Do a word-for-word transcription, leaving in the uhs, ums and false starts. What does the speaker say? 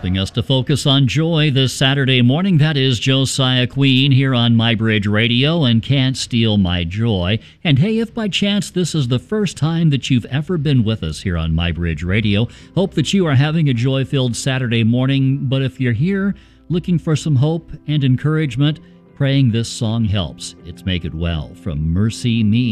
helping us to focus on joy this Saturday morning. That is Josiah Queen here on MyBridge Radio and Can't Steal My Joy. And hey, if by chance this is the first time that you've ever been with us here on MyBridge Radio, hope that you are having a joy-filled Saturday morning. But if you're here looking for some hope and encouragement, praying this song helps. It's Make It Well from Mercy Me.